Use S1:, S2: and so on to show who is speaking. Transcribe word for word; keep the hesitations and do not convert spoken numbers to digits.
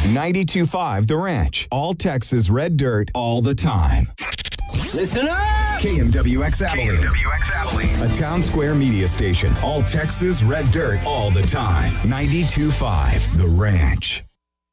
S1: ninety-two point five The Ranch. All Texas red dirt all the time.
S2: Listen up!
S1: K M W X Abilene.
S3: K M W X Abilene.
S1: A Town Square media station. All Texas red dirt all the time. ninety-two point five The Ranch.